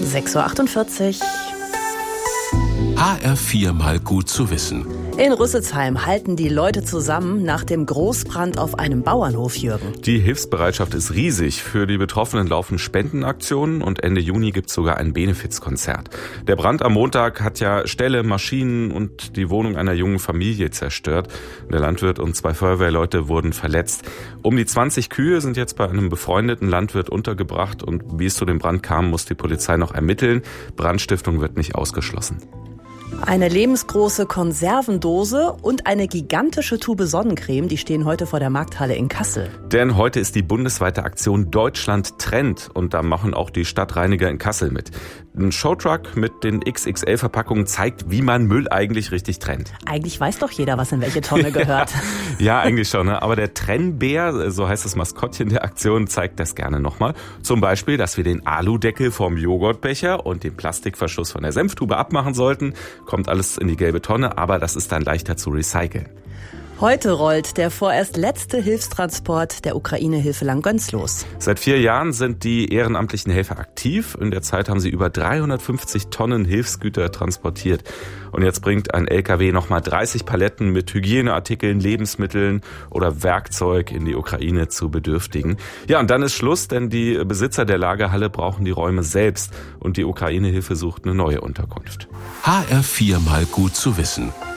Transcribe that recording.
6:48 Uhr. HR4 mal gut zu wissen. In Rüsselsheim halten die Leute zusammen nach dem Großbrand auf einem Bauernhof, Jürgen. Die Hilfsbereitschaft ist riesig. Für die Betroffenen laufen Spendenaktionen und Ende Juni gibt es sogar ein Benefizkonzert. Der Brand am Montag hat ja Ställe, Maschinen und die Wohnung einer jungen Familie zerstört. Der Landwirt und 2 Feuerwehrleute wurden verletzt. Um die 20 Kühe sind jetzt bei einem befreundeten Landwirt untergebracht und wie es zu dem Brand kam, muss die Polizei noch ermitteln. Brandstiftung wird nicht ausgeschlossen. Eine lebensgroße Konservendose und eine gigantische Tube Sonnencreme, die stehen heute vor der Markthalle in Kassel. Denn heute ist die bundesweite Aktion Deutschland Trennt und da machen auch die Stadtreiniger in Kassel mit. Ein Showtruck mit den XXL-Verpackungen zeigt, wie man Müll eigentlich richtig trennt. Eigentlich weiß doch jeder, was in welche Tonne gehört. Ja, eigentlich schon, ne? Aber der Trennbär, so heißt das Maskottchen der Aktion, zeigt das gerne nochmal. Zum Beispiel, dass wir den Aludeckel vom Joghurtbecher und den Plastikverschluss von der Senftube abmachen sollten. Kommt alles in die gelbe Tonne, aber das ist dann leichter zu recyceln. Heute rollt der vorerst letzte Hilfstransport der Ukraine-Hilfe Langgöns los. Seit 4 Jahren sind die ehrenamtlichen Helfer aktiv. In der Zeit haben sie über 350 Tonnen Hilfsgüter transportiert. Und jetzt bringt ein LKW nochmal 30 Paletten mit Hygieneartikeln, Lebensmitteln oder Werkzeug in die Ukraine zu Bedürftigen. Ja, und dann ist Schluss, denn die Besitzer der Lagerhalle brauchen die Räume selbst. Und die Ukraine-Hilfe sucht eine neue Unterkunft. HR4 mal gut zu wissen.